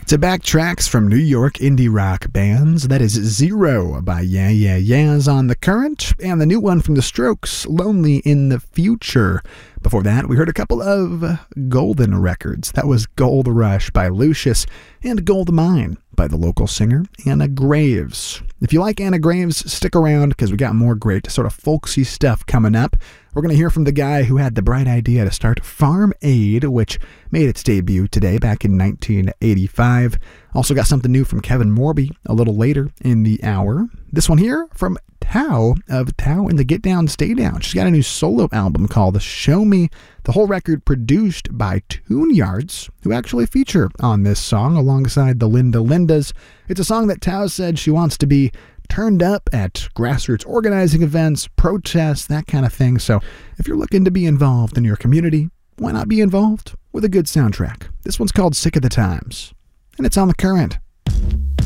To backtracks from New York indie rock bands, that is Zero by Yeah Yeah Yeahs on The Current, and the new one from The Strokes, Lonely in the Future. Before that, we heard a couple of Golden records. That was Gold Rush by Lucius and Gold Mine by the local singer Anna Graves. If you like Anna Graves, stick around because we got more great sort of folksy stuff coming up. We're going to hear from the guy who had the bright idea to start Farm Aid, which made its debut today back in 1985. Also got something new from Kevin Morby a little later in the hour. This one here from Tao of Tao and the Get Down Stay Down. She's got a new solo album called Show Me. The whole record produced by Tune Yards, who actually feature on this song alongside the Linda Lindas. It's a song that Tao said she wants to be turned up at grassroots organizing events, protests, that kind of thing. So if you're looking to be involved in your community, why not be involved with a good soundtrack? This one's called Sick of the Times, and it's on The Current.